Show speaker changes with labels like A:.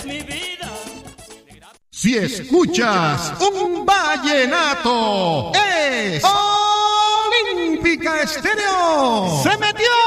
A: mi vida.
B: Si escuchas un vallenato, es Olímpica Estéreo. ¡Se metió!